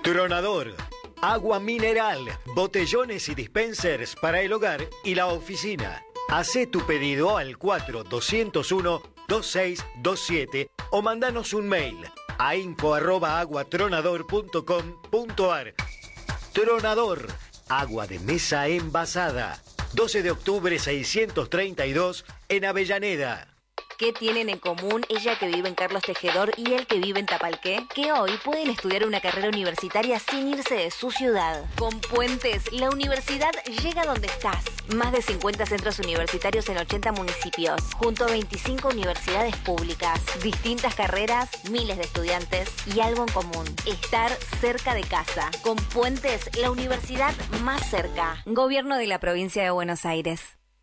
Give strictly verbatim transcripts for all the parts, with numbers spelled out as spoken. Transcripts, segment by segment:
Tronador. Agua mineral, botellones y dispensers para el hogar y la oficina. Hacé tu pedido al cuatro dos cero uno dos seis dos siete o mandanos un mail a info arroba aguatronador punto com punto ar. Tronador, agua de mesa envasada. doce de octubre seiscientos treinta y dos en Avellaneda. ¿Qué tienen en común ella que vive en Carlos Tejedor y él que vive en Tapalqué? Que hoy pueden estudiar una carrera universitaria sin irse de su ciudad. Con Puentes, la universidad llega donde estás. Más de cincuenta centros universitarios en ochenta municipios, junto a veinticinco universidades públicas. Distintas carreras, miles de estudiantes y algo en común: estar cerca de casa. Con Puentes, la universidad más cerca. Gobierno de la Provincia de Buenos Aires.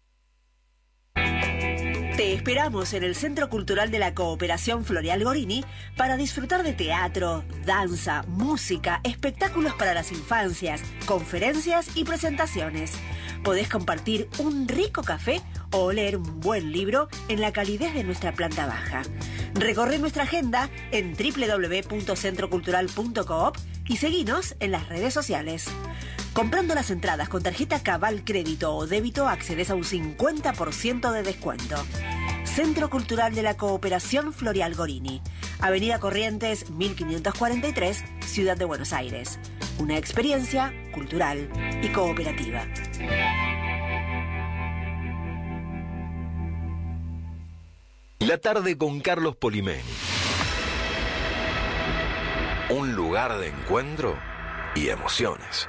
Te esperamos en el Centro Cultural de la Cooperación Floreal Gorini para disfrutar de teatro, danza, música, espectáculos para las infancias, conferencias y presentaciones. Podés compartir un rico café o leer un buen libro en la calidez de nuestra planta baja. Recorre nuestra agenda en doble u doble u doble u punto centro cultural punto coop y seguinos en las redes sociales. Comprando las entradas con tarjeta Cabal Crédito o Débito accedes a un cincuenta por ciento de descuento. Centro Cultural de la Cooperación Floreal Gorini, Avenida Corrientes mil quinientos cuarenta y tres, Ciudad de Buenos Aires. Una experiencia cultural y cooperativa. La tarde con Carlos Polimeni. Un lugar de encuentro y emociones.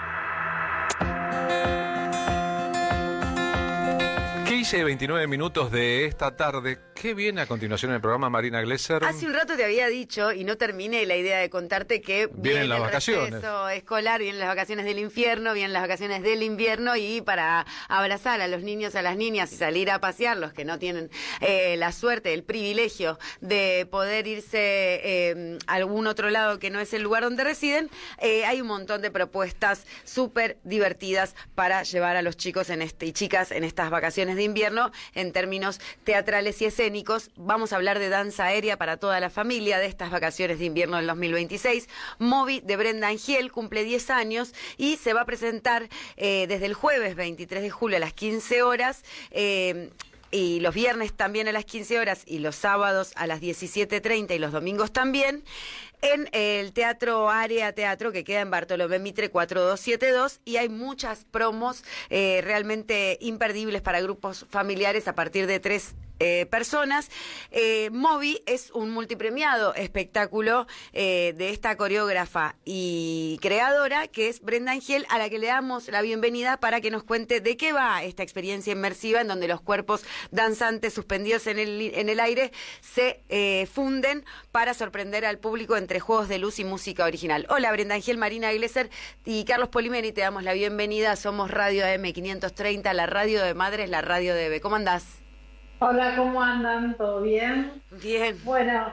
quince y veintinueve minutos de esta tarde. ¿Qué viene a continuación en el programa, Marina Glesser? Hace un rato te había dicho, y no terminé la idea de contarte, que vienen viene las el vacaciones. receso escolar, vienen las vacaciones del infierno, vienen las vacaciones del invierno, y para abrazar a los niños, a las niñas y salir a pasear, los que no tienen eh, la suerte, el privilegio de poder irse eh, a algún otro lado que no es el lugar donde residen, eh, hay un montón de propuestas súper divertidas para llevar a los chicos en este, y chicas en estas vacaciones de invierno en términos teatrales y escénicos. Vamos a hablar de danza aérea para toda la familia de estas vacaciones de invierno del dos mil veintiséis. Moby de Brenda Angiel cumple diez años y se va a presentar eh, desde el jueves veintitrés de julio a las quince horas. Eh, y los viernes también a las quince horas y los sábados a las diecisiete treinta y los domingos también, en el Teatro Área Teatro, que queda en Bartolomé Mitre cuatro dos siete dos, y hay muchas promos eh, realmente imperdibles para grupos familiares a partir de tres Eh, personas. Eh, Moby es un multipremiado espectáculo eh, de esta coreógrafa y creadora, que es Brenda Angiel, a la que le damos la bienvenida para que nos cuente de qué va esta experiencia inmersiva en donde los cuerpos danzantes suspendidos en el, en el aire se eh, funden para sorprender al público entre juegos de luz y música original. Hola, Brenda Angiel, Marina Glesser y Carlos Polimeni, te damos la bienvenida. Somos Radio A M quinientos treinta, la radio de madres, la radio de Bebé. ¿Cómo andás? Hola, ¿cómo andan? ¿Todo bien? Bien. Bueno,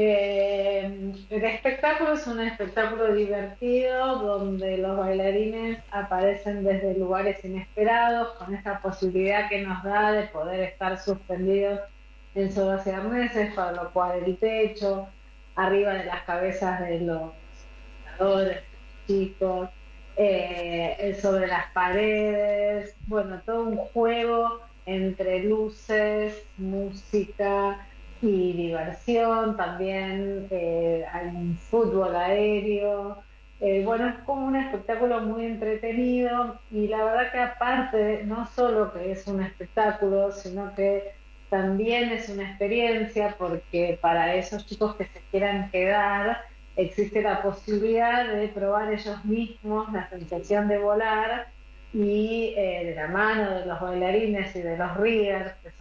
eh, el espectáculo es un espectáculo divertido donde los bailarines aparecen desde lugares inesperados, con esta posibilidad que nos da de poder estar suspendidos en sogas y arneses, para lo cual el techo, arriba de las cabezas de los espectadores, chicos, eh, sobre las paredes, bueno, todo un juego entre luces, música y diversión. También eh, hay un fútbol aéreo. Eh, bueno, es como un espectáculo muy entretenido, y la verdad que aparte, no solo que es un espectáculo, sino que también es una experiencia, porque para esos chicos que se quieran quedar, existe la posibilidad de probar ellos mismos la sensación de volar, y eh, de la mano de los bailarines y de los riggers, que